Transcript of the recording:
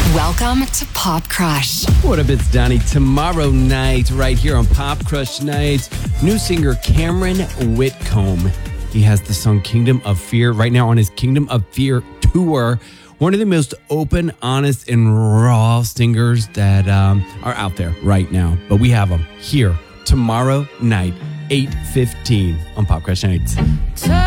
Welcome to Pop Crush. What up, it's Donnie. Tomorrow night, right here on Pop Crush Nights, new singer Cameron Whitcomb. He has the song Kingdom of Fear right now on his Kingdom of Fear tour. One of the most open, honest, and raw singers that are out there right now. But we have him here tomorrow night, 8:15 on Pop Crush Nights.